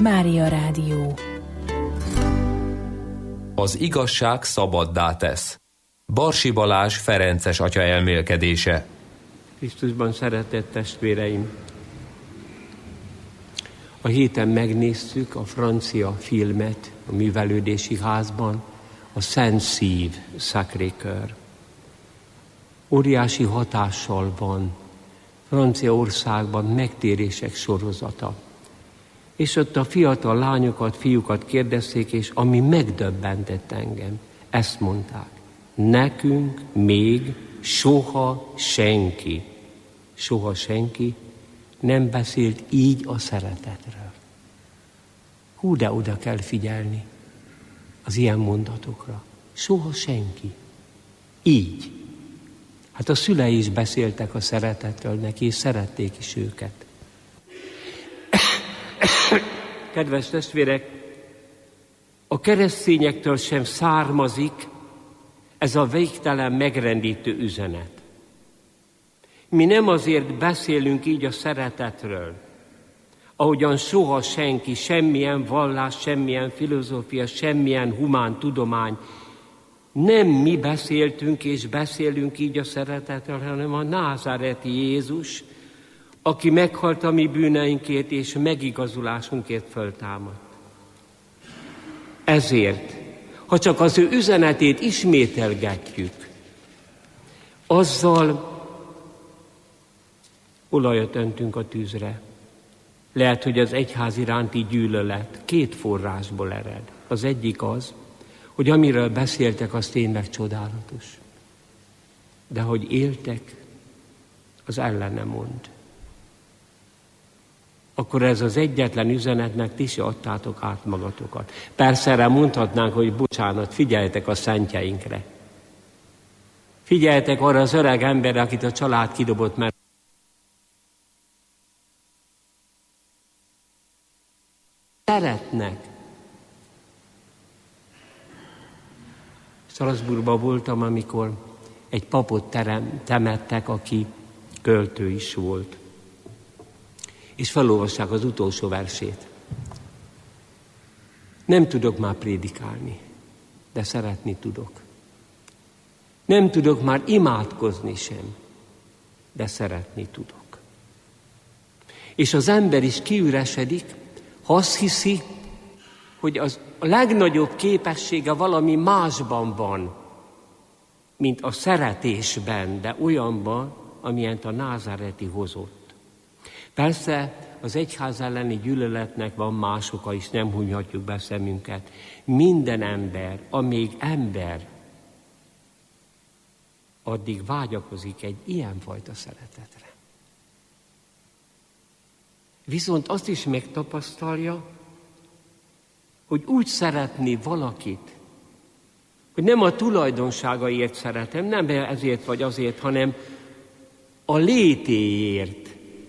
Mária Rádió. Az igazság szabaddá tesz. Barsi Balázs ferences atya elmélkedése. Krisztusban szeretett testvéreim! A héten megnéztük a francia filmet a művelődési házban, a Szent Szív, Sacré-Cœur. Óriási hatással van Franciaországban megtérések sorozata. És ott a fiatal lányokat, fiúkat kérdezték, és ami megdöbbentett engem, ezt mondták. Nekünk még soha senki nem beszélt így a szeretetről. Hú, de oda kell figyelni az ilyen mondatokra. Soha senki. Így. Hát a szülei is beszéltek a szeretetről neki, és szerették is őket. Kedves testvérek, a keresztényektől sem származik ez a végtelen megrendítő üzenet. Mi nem azért beszélünk így a szeretetről, ahogyan soha senki, semmilyen vallás, semmilyen filozófia, semmilyen humán tudomány, nem mi beszéltünk és beszélünk így a szeretetről, hanem a názáreti Jézus, aki meghalt a mi bűneinkért és megigazulásunkért föltámadt. Ezért, ha csak az ő üzenetét ismételgetjük, azzal olajat öntünk a tűzre. Lehet, hogy az egyház iránti gyűlölet két forrásból ered. Az egyik az, hogy amiről beszéltek, az tényleg csodálatos. De hogy éltek, az ellene mond. Akkor ez az egyetlen üzenetnek ti se adtátok át magatokat. Persze erre mondhatnánk, hogy bocsánat, figyeljetek a szentjeinkre. Figyeljetek arra az öreg emberre, akit a család kidobott, mert szeretnek. Strasbourgban voltam, amikor egy papot temettek, aki költő is volt. És felolvassák az utolsó versét. Nem tudok már prédikálni, de szeretni tudok. Nem tudok már imádkozni sem, de szeretni tudok. És az ember is kiüresedik, ha azt hiszi, hogy a legnagyobb képessége valami másban van, mint a szeretésben, de olyanban, amilyent a názáreti hozott. Persze az egyház elleni gyűlöletnek van más oka is, nem hunyhatjuk be szemünket. Minden ember, amíg ember, addig vágyakozik egy ilyenfajta szeretetre. Viszont azt is megtapasztalja, hogy úgy szeretni valakit, hogy nem a tulajdonságaiért szeretem, nem ezért vagy azért, hanem a létéért.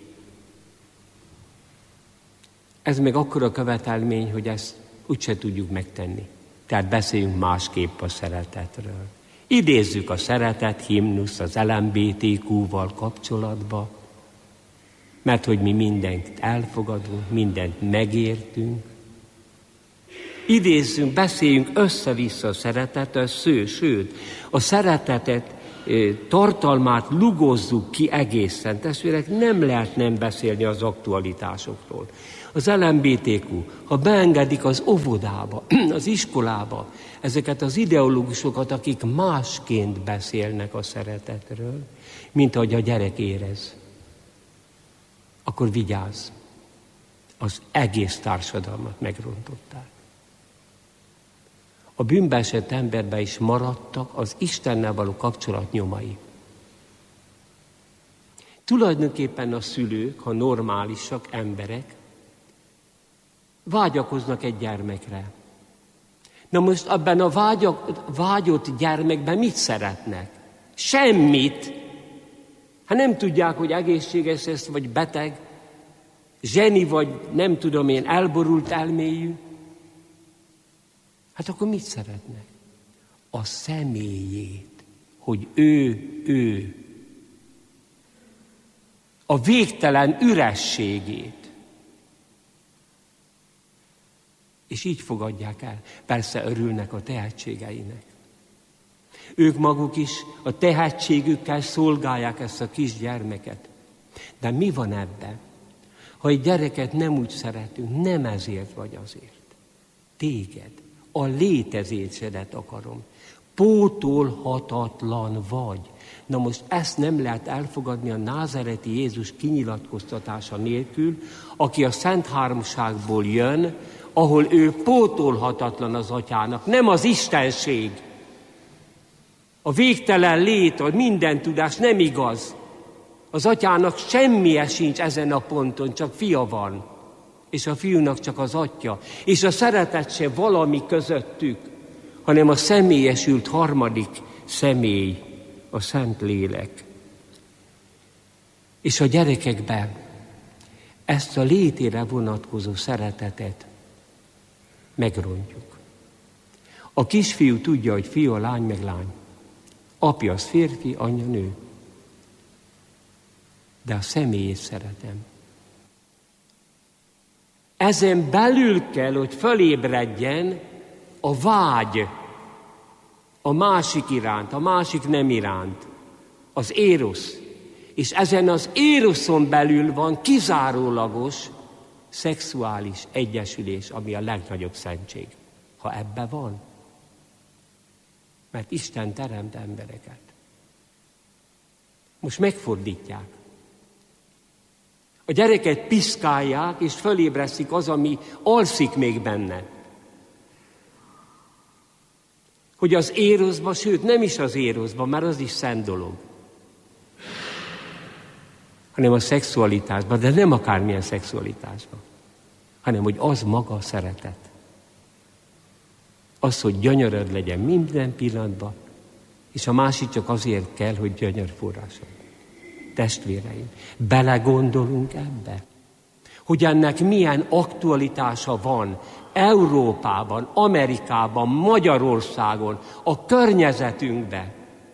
Ez meg akkora követelmény, hogy ezt úgyse tudjuk megtenni. Tehát beszéljünk másképp a szeretetről. Idézzük a szeretet himnuszt az LMBTQ-val kapcsolatba, mert hogy mi mindent elfogadunk, mindent megértünk. Idézzünk, beszéljünk össze-vissza a szeretetről, sőt, a szeretetet tartalmát lugozzuk ki egészen. Testvérek, nem lehet nem beszélni az aktualitásokról. Az LMBTQ, ha beengedik az óvodába, az iskolába, ezeket az ideológusokat, akik másként beszélnek a szeretetről, mint ahogy a gyerek érez, akkor vigyázz, az egész társadalmat megrontották. A bűnbe esett emberben is maradtak az Istennel való kapcsolat nyomai. Tulajdonképpen a szülők, ha normálisak emberek, vágyakoznak egy gyermekre. Na most abban a vágyott gyermekben mit szeretnek? Semmit. Hát nem tudják, hogy egészséges lesz, vagy beteg, zseni, vagy nem tudom én, elborult elmélyű. Hát akkor mit szeretnek? A személyét, hogy ő. A végtelen ürességét. És így fogadják el. Persze örülnek a tehetségeinek. Ők maguk is a tehetségükkel szolgálják ezt a kisgyermeket. De mi van ebben? Ha egy gyereket nem úgy szeretünk, nem ezért vagy azért. Téged, a létezésedet akarom. Pótolhatatlan vagy. Na most ezt nem lehet elfogadni a názáreti Jézus kinyilatkoztatása nélkül, aki a Szent Háromságból jön, ahol ő pótolhatatlan az Atyának, nem az istenség. A végtelen lét, a minden tudás nem igaz. Az Atyának semmije sincs ezen a ponton, csak fia van. És a fiúnak csak az Atya. És a szeretet se valami közöttük, hanem a személyesült harmadik személy, a Szent Lélek. És a gyerekekben ezt a létére vonatkozó szeretetet megrontjuk. A kisfiú tudja, hogy fiú a lány meg lány. Apja az férfi, anyja nő. De a személyét szeretem. Ezen belül kell, hogy fölébredjen a vágy a másik iránt, a másik nem iránt, az érosz. És ezen az éroszon belül van kizárólagos szexuális egyesülés, ami a legnagyobb szentség. Ha ebbe van, mert Isten teremt embereket. Most megfordítják. A gyereket piszkálják, és fölébresztik az, ami alszik még benne. Hogy az éroszba, sőt nem is az éroszba, mert az is szent dolog, hanem a szexualitásban, de nem akármilyen szexualitásban, hanem hogy az maga a szeretet. Az, hogy gyönyöröd legyen minden pillanatban, és a másik csak azért kell, hogy gyönyörforrása. Testvéreim, belegondolunk ebbe, hogy ennek milyen aktualitása van Európában, Amerikában, Magyarországon, a környezetünkben.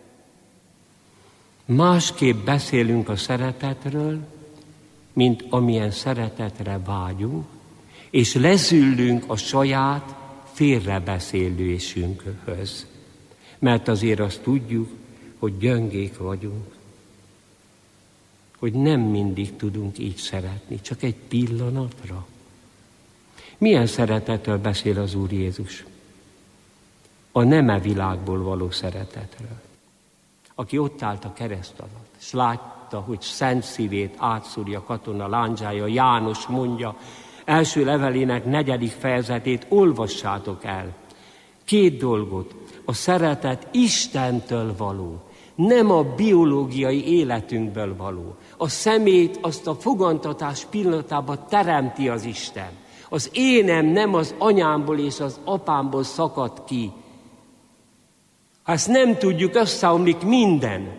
Másképp beszélünk a szeretetről, mint amilyen szeretetre vágyunk, és lezüllünk a saját félrebeszélésünkhöz. Mert azért azt tudjuk, hogy gyöngék vagyunk, hogy nem mindig tudunk így szeretni, csak egy pillanatra. Milyen szeretetről beszél az Úr Jézus? A nem világból való szeretetről. Aki ott állt a kereszt alatt, és látta, hogy szent szívét átszúrja katona lándzsája, János mondja, első levelének 4. fejezetét olvassátok el. 2 dolgot. A szeretet Istentől való, nem a biológiai életünkből való. A szemét azt a fogantatás pillanatában teremti az Isten. Az énem nem az anyámból és az apámból szakad ki. Ha ezt nem tudjuk, összeomlik minden.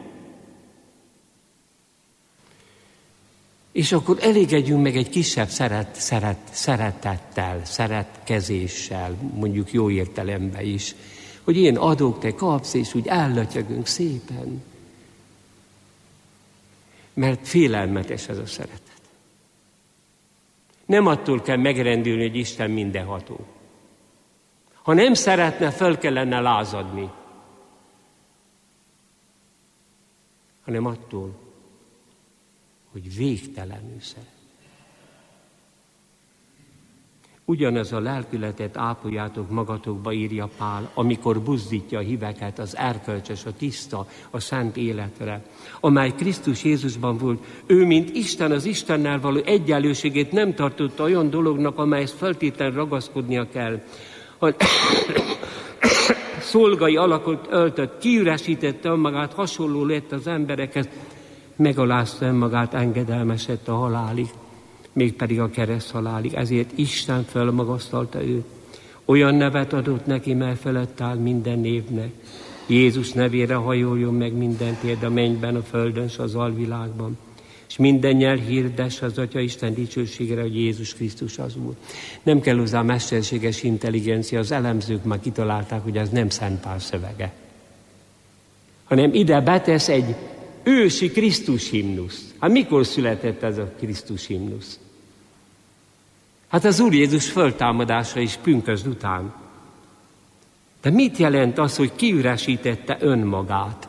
És akkor elégedjünk meg egy kisebb szeretettel, szeretkezéssel, mondjuk jó értelemben is, hogy én adok, te kapsz, és úgy ellötyögünk szépen. Mert félelmetes ez a szeretet. Nem attól kell megrendülni, hogy Isten mindenható. Ha nem szeretne, föl kellene lázadni. Hanem attól, hogy végtelenül szeret. Ugyanez a lelkületet ápoljátok magatokba, írja Pál, amikor buzdítja a híveket az erkölcsös, a tiszta, a szent életre, amely Krisztus Jézusban volt. Ő, mint Isten, az Istennel való egyenlőségét nem tartotta olyan dolognak, amelyhez feltétlenül ragaszkodnia kell. Szolgai alakot öltött, kiüresítette önmagát, hasonló lett az emberekhez, megalázta önmagát, engedelmesett a halálig, mégpedig a kereszthalálig. Ezért Isten fölmagasztalta őt. Olyan nevet adott neki, mely felett áll minden névnek. Jézus nevére hajoljon meg minden térd a mennyben, a földön, s az alvilágban. És minden nyelv hirdesse az Atya Isten dicsőségére, hogy Jézus Krisztus az Úr. Nem kell hozzá mesterséges intelligencia, az elemzők már kitalálták, hogy ez nem Szent Pál szövege. Hanem ide betesz egy ősi Krisztus himnusz. Hát mikor született ez a Krisztus himnusz? Hát az Úr Jézus föltámadása is pünkösd után. De mit jelent az, hogy kiüresítette önmagát?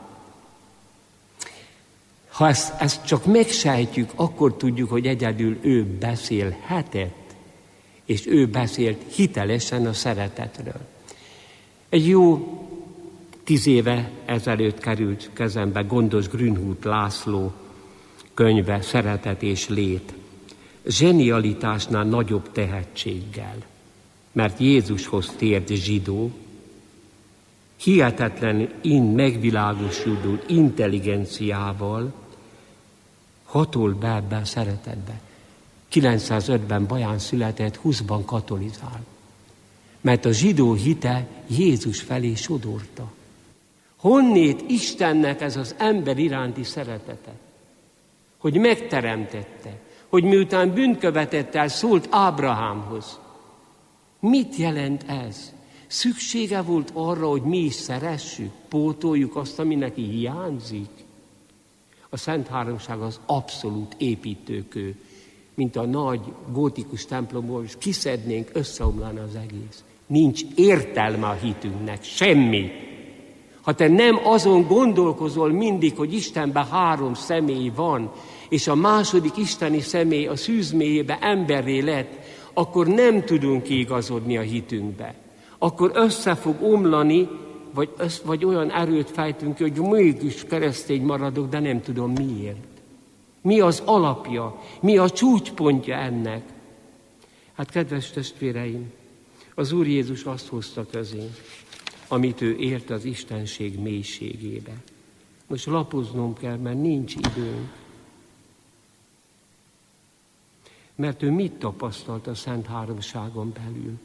Ha ezt csak megsejtjük, akkor tudjuk, hogy egyedül ő beszélhetett, és ő beszélt hitelesen a szeretetről. Egy jó 10 éve ezelőtt került kezembe Gondos Grünhut László könyve, Szeretet és lét. Zsenialitásnál nagyobb tehetséggel, mert Jézushoz tért zsidó, hihetetlen megvilágosodó intelligenciával hatol be ebben szeretetbe. 905-ben Baján született, 20-ban katolizál. Mert a zsidó hite Jézus felé sodorta. Honnét Istennek ez az ember iránti szeretete? Hogy megteremtette, hogy miután bűnt követett el, szólt Ábrahámhoz. Mit jelent ez? Szüksége volt arra, hogy mi is szeressük, pótoljuk azt, ami neki hiányzik? A Szent Háromság az abszolút építőkő, mint a nagy gótikus templomból, és kiszednénk, összeomlana az egész. Nincs értelme a hitünknek, semmi. Ha te nem azon gondolkozol mindig, hogy Istenben 3 személy van, és a második isteni személy a szűzmélyébe emberré lett, akkor nem tudunk kiigazodni a hitünkbe. Akkor össze fog omlani, vagy olyan erőt fejtünk ki, hogy mégis keresztény maradok, de nem tudom miért. Mi az alapja, mi a csúcspontja ennek? Hát kedves testvéreim, az Úr Jézus azt hozta közénk, amit ő ért az Istenség mélységébe. Most lapoznom kell, mert nincs időnk. Mert ő mit tapasztalt a Szent Háromságon belül?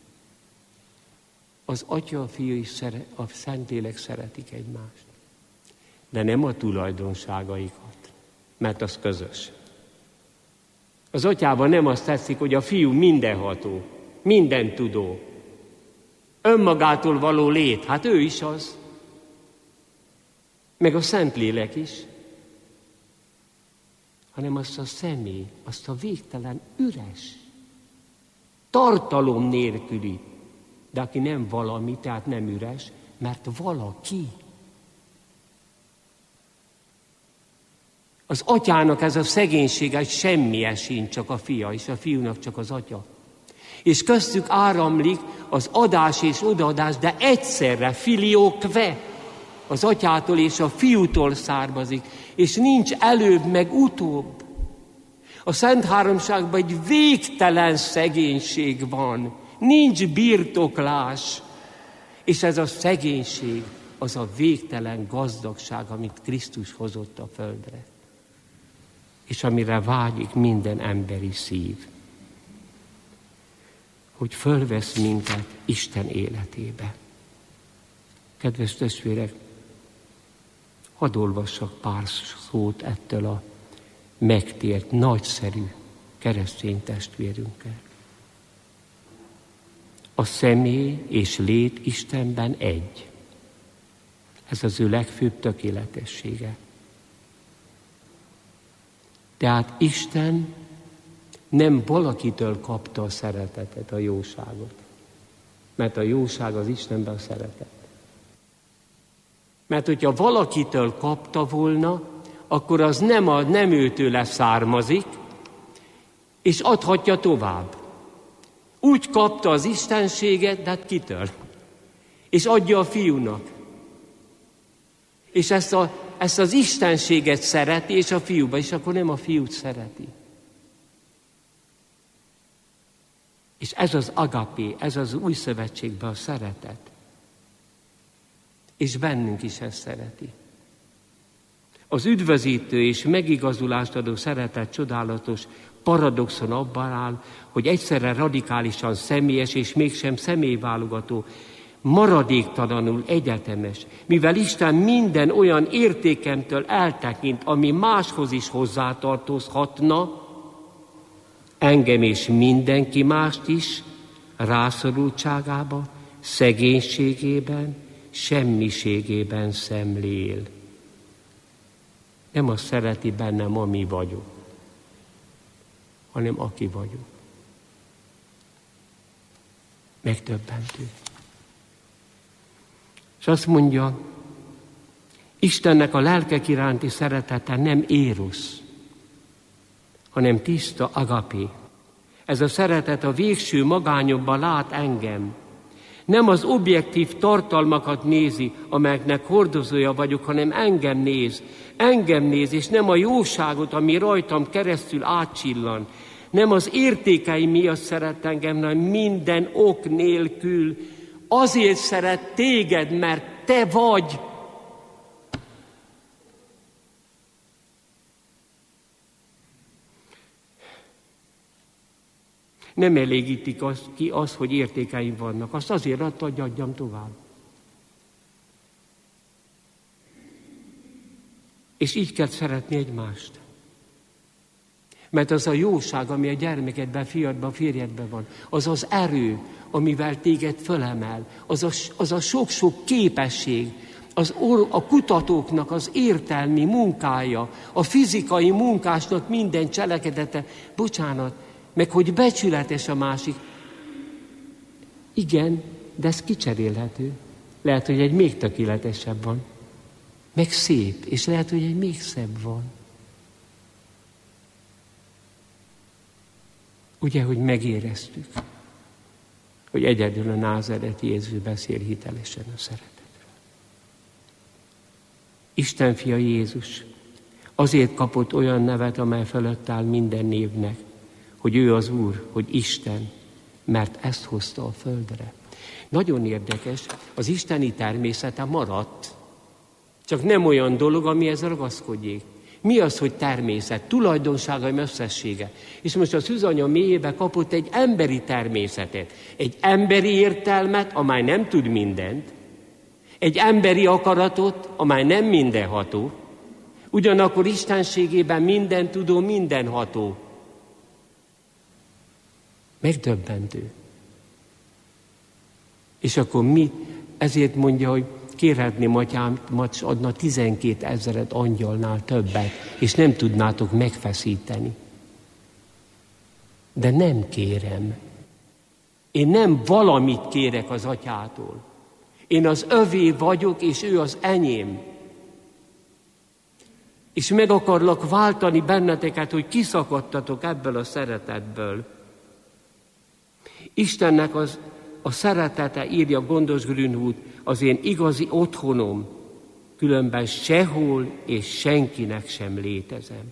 Az Atya, a Fiú és a Szentlélek szeretik egymást. De nem a tulajdonságaikat, mert az közös. Az Atyában nem azt tetszik, hogy a Fiú mindenható, mindentudó, önmagától való lét, hát ő is az. Meg a Szentlélek is. Hanem azt a személy, azt a végtelen üres, tartalom nélküli, de aki nem valami, tehát nem üres, mert valaki. Az Atyának ez a szegénysége, hogy semmije sincs, csak a Fia, és a Fiúnak csak az Atya. És köztük áramlik az adás és odaadás, de egyszerre filiókve az Atyától és a Fiútól származik, és nincs előbb meg utóbb. A Szent Háromságban egy végtelen szegénység van, nincs birtoklás, és ez a szegénység az a végtelen gazdagság, amit Krisztus hozott a földre, és amire vágyik minden emberi szív, hogy fölvesz minket Isten életébe. Kedves testvérek, hadd olvassak pár szót ettől a megtért, nagyszerű keresztény testvérünkkel. A személy és lét Istenben egy. Ez az ő legfőbb tökéletessége. Tehát Isten nem valakitől kapta a szeretetet, a jóságot. Mert a jóság az Istenben a szeretet. Mert hogyha valakitől kapta volna, akkor az nem őtőle származik, és adhatja tovább. Úgy kapta az istenséget, de hát kitől? És adja a Fiúnak. És ezt az istenséget szereti, és a Fiúba, és akkor nem a Fiút szereti. És ez az agapé, ez az új szövetségben a szeretet. És bennünk is ezt szereti. Az üdvözítő és megigazulást adó szeretet csodálatos paradoxon abban áll, hogy egyszerre radikálisan személyes és mégsem személyválogató, maradéktalanul egyetemes, mivel Isten minden olyan értékemtől eltekint, ami máshoz is hozzátartozhatna, engem és mindenki mást is rászorultságába, szegénységében, semmiségében szemlél. Nem azt szereti bennem, ami vagyok, hanem aki vagyok. Megdöbbentő. És azt mondja, Istennek a lelkek iránti szeretete nem érusz, hanem tiszta agapé. Ez a szeretet a végső magányokban lát engem. Nem az objektív tartalmakat nézi, amelyeknek hordozója vagyok, hanem engem néz, és nem a jóságot, ami rajtam keresztül átcsillan. Nem az értékeim miatt szeret engem, hanem minden ok nélkül. Azért szeret téged, mert te vagy. Nem elégítik ki az, hogy értékeim vannak. Azt azért adta, hogy adjam tovább. És így kell szeretni egymást. Mert az a jóság, ami a gyermekedben, fiadban, férjedben van, az az erő, amivel téged fölemel, az a sok-sok képesség, a kutatóknak az értelmi munkája, a fizikai munkásnak minden cselekedete, meg hogy becsületes a másik. Igen, de ez kicserélhető. Lehet, hogy egy még tökéletesebb van. Meg szép, és lehet, hogy egy még szebb van. Ugye, hogy megéreztük, hogy egyedül a názareti Jézus beszél hitelesen a szeretetről. Isten fia Jézus azért kapott olyan nevet, amely fölött áll minden névnek, hogy ő az Úr, hogy Isten, mert ezt hozta a földre. Nagyon érdekes, az isteni természete maradt, csak nem olyan dolog, amihez ragaszkodjék. Mi az, hogy természet? Tulajdonságaim összessége. És most a szűzanya mélyébe kapott egy emberi természetet, egy emberi értelmet, amely nem tud mindent, egy emberi akaratot, amely nem mindenható, ugyanakkor istenségében minden tudó, mindenható. Megdöbbentő. És akkor mi? Ezért mondja, hogy kérhetném, atyám, adna 12 000 angyalnál többet, és nem tudnátok megfeszíteni. De nem kérem. Én nem valamit kérek az atyától. Én az övé vagyok, és ő az enyém. És meg akarlak váltani benneteket, hogy kiszakadtatok ebből a szeretetből. Istennek a szeretete, írja Gondos Grünhut, az én igazi otthonom, különben sehol és senkinek sem létezem.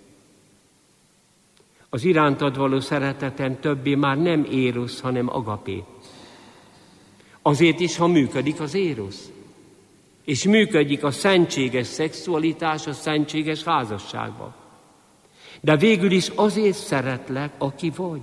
Az irántad való szereteten többé már nem érosz, hanem agapé. Azért is, ha működik az érosz, és működik a szentséges szexualitás a szentséges házasságban. De végül is azért szeretlek, aki vagy.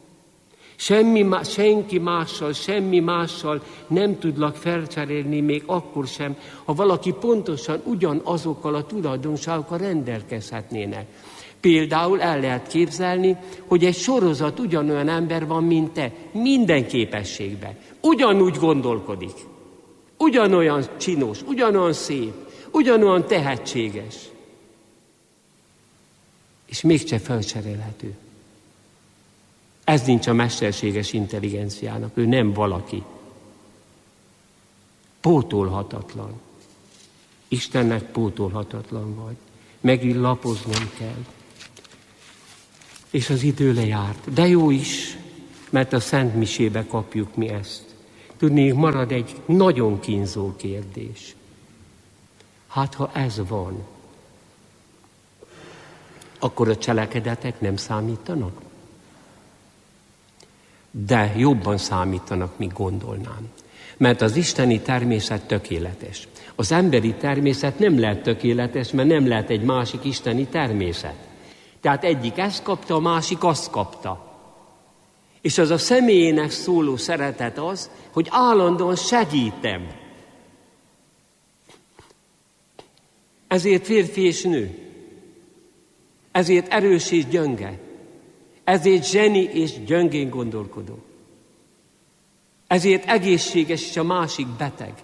Senki mással, semmi mással nem tudlak felcserélni, még akkor sem, ha valaki pontosan ugyanazokkal a tulajdonságokkal rendelkezhetnének. Például el lehet képzelni, hogy egy sorozat ugyanolyan ember van, mint te, minden képességben. Ugyanúgy gondolkodik, ugyanolyan csinos, ugyanolyan szép, ugyanolyan tehetséges. És mégse felcserélhető. Ez nincs a mesterséges intelligenciának, ő nem valaki. Pótolhatatlan. Istennek pótolhatatlan vagy. Megint lapoznom kell. És az idő lejárt. De jó is, mert a Szent Misébe kapjuk mi ezt. Tudni, marad egy nagyon kínzó kérdés. Hát, ha ez van, akkor a cselekedetek nem számítanak? De jobban számítanak, mint gondolnám. Mert az isteni természet tökéletes. Az emberi természet nem lehet tökéletes, mert nem lehet egy másik isteni természet. Tehát egyik ezt kapta, a másik azt kapta. És az a személyének szóló szeretet az, hogy állandóan segítem. Ezért férfi és nő. Ezért erős és gyönge. Ezért zseni és gyöngén gondolkodó. Ezért egészséges és a másik beteg.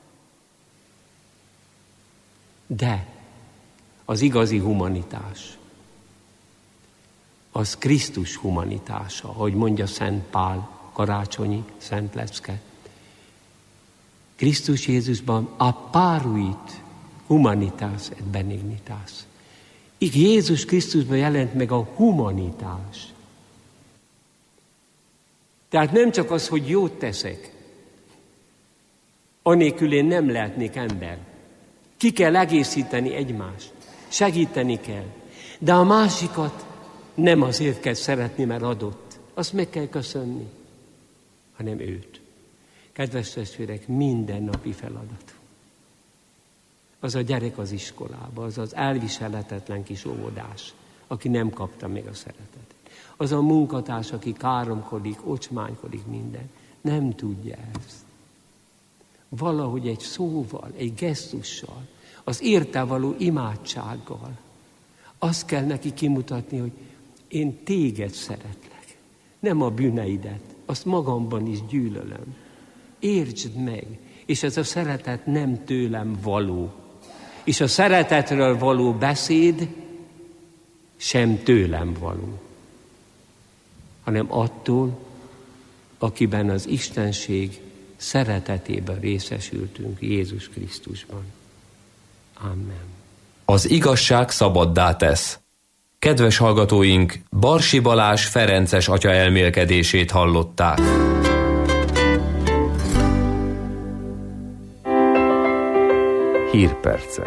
De az igazi humanitás, az Krisztus humanitása, ahogy mondja Szent Pál karácsonyi szent lecke. Krisztus Jézusban apparuit humanitas et benignitas. Így Jézus Krisztusban jelent meg a humanitás. Tehát nem csak az, hogy jót teszek, anélkül én nem lehetnék ember. Ki kell egészíteni egymást, segíteni kell. De a másikat nem azért kell szeretni, mert adott. Azt meg kell köszönni, hanem őt. Kedves testvérek, mindennapi feladat. Az a gyerek az iskolába, az az elviselhetetlen kis óvodás, aki nem kapta még a szeretetet. Az a munkatárs, aki káromkodik, ocsmánykodik minden. Nem tudja ezt. Valahogy egy szóval, egy gesztussal, az érte való imádsággal azt kell neki kimutatni, hogy én téged szeretlek, nem a bűneidet, azt magamban is gyűlölöm. Értsd meg, és ez a szeretet nem tőlem való. És a szeretetről való beszéd sem tőlem való, hanem attól, akiben az Istenség szeretetében részesültünk Jézus Krisztusban. Amen. Az igazság szabaddá tesz. Kedves hallgatóink, Barsi Balázs ferences atya elmélkedését hallották. Hírpercek.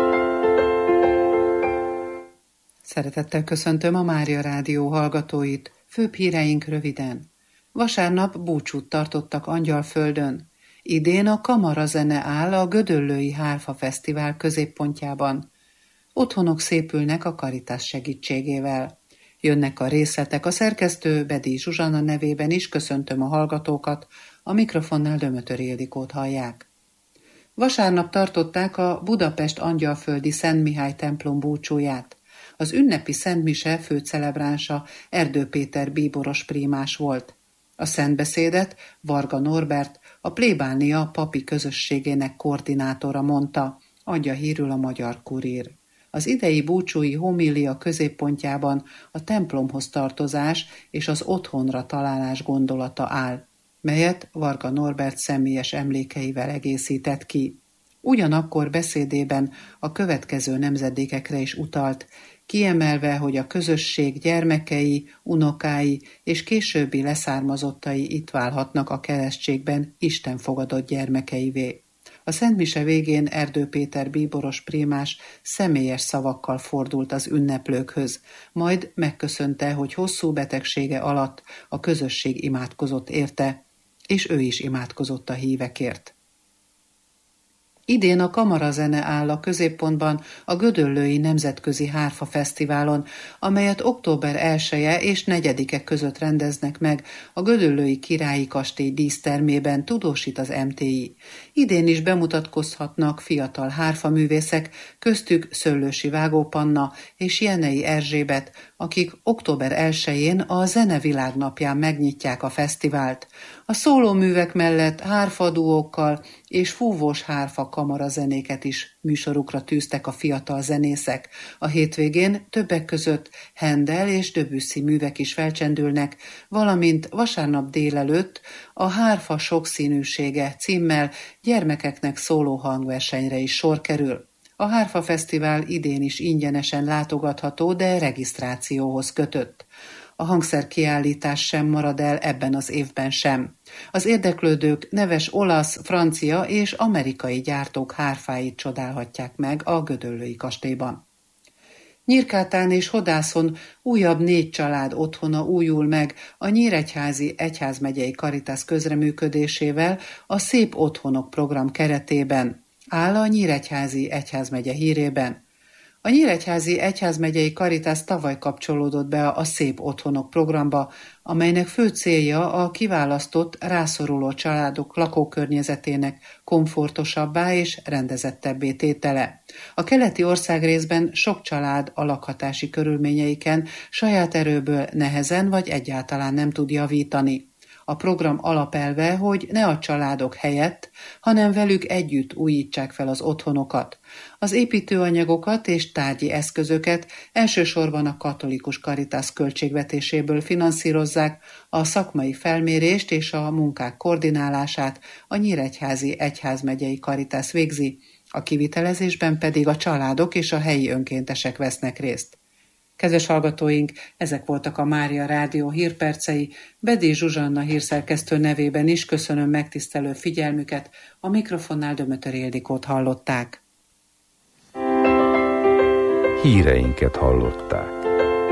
Szeretettel köszöntöm a Mária Rádió hallgatóit. Főbb híreink röviden. Vasárnap búcsút tartottak Angyalföldön. Idén a kamarazene áll a Gödöllői Hárfa Fesztivál középpontjában. Otthonok szépülnek a Caritas segítségével. Jönnek a részletek, a szerkesztő Bedi Zsuzsanna nevében is köszöntöm a hallgatókat, a mikrofonnál Dömötör Ildikót hallják. Vasárnap tartották a Budapest Angyalföldi Szent Mihály templom búcsúját. Az ünnepi szentmise főcelebránsa Erdő Péter bíboros prímás volt. A szentbeszédet Varga Norbert, a plébánia papi közösségének koordinátora mondta, adja hírül a Magyar Kurír. Az idei búcsúi homília középpontjában a templomhoz tartozás és az otthonra találás gondolata áll, melyet Varga Norbert személyes emlékeivel egészített ki. Ugyanakkor beszédében a következő nemzedékekre is utalt, kiemelve, hogy a közösség gyermekei, unokái és későbbi leszármazottai itt válhatnak a keresztségben Isten fogadott gyermekeivé. A szentmise végén Erdő Péter bíboros prímás személyes szavakkal fordult az ünneplőkhöz, majd megköszönte, hogy hosszú betegsége alatt a közösség imádkozott érte, és ő is imádkozott a hívekért. Idén a kamarazene áll a középpontban a Gödöllői Nemzetközi Hárfa Fesztiválon, amelyet október 1-e és 4-e között rendeznek meg a Gödöllői Királyi Kastély dísztermében, tudósít az MTI. Idén is bemutatkozhatnak fiatal hárfaművészek, köztük Szöllősi Vágó Panna és Jenei Erzsébet, akik október 1-én a Zene Világnapján megnyitják a fesztivált. A szólóművek mellett hárfaduókkal és fúvós hárfa kamarazenéket is műsorukra tűztek a fiatal zenészek. A hétvégén többek között Handel és Debussy művek is felcsendülnek, valamint vasárnap délelőtt a Hárfa sokszínűsége címmel gyermekeknek szóló hangversenyre is sor kerül. A Hárfa Fesztivál idén is ingyenesen látogatható, de regisztrációhoz kötött. A hangszerkiállítás sem marad el ebben az évben sem. Az érdeklődők neves olasz, francia és amerikai gyártók hárfáit csodálhatják meg a Gödöllői kastélyban. Nyírkátán és Hodászon újabb 4 család otthona újul meg a Nyíregyházi Egyházmegyei Caritas közreműködésével a Szép Otthonok program keretében, áll a Nyíregyházi Egyházmegye hírében. A Nyíregyházi Egyházmegyei Caritas tavaly kapcsolódott be a Szép Otthonok programba, amelynek fő célja a kiválasztott, rászoruló családok lakókörnyezetének komfortosabbá és rendezettebbé tétele. A keleti országrészben sok család a lakhatási körülményeiken saját erőből nehezen vagy egyáltalán nem tud javítani. A program alapelve, hogy ne a családok helyett, hanem velük együtt újítsák fel az otthonokat. Az építőanyagokat és tárgyi eszközöket elsősorban a Katolikus Caritas költségvetéséből finanszírozzák, a szakmai felmérést és a munkák koordinálását a Nyíregyházi Egyházmegyei Caritas végzi, a kivitelezésben pedig a családok és a helyi önkéntesek vesznek részt. Kedves hallgatóink, ezek voltak a Mária Rádió hírpercei. Bedé Zsuzsanna hírszerkesztő nevében is köszönöm megtisztelő figyelmüket, a mikrofonnál Dömötör Ildikót hallották. Híreinket hallották.